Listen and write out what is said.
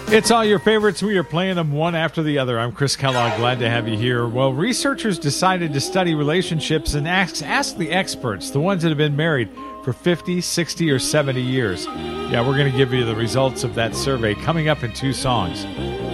It's all your favorites. We are playing them one after the other. I'm Chris Kellogg. Glad to have you here. Well, researchers decided to study relationships and ask the experts, the ones that have been married for 50, 60, or 70 years. Yeah, we're going to give you the results of that survey coming up in 2 songs.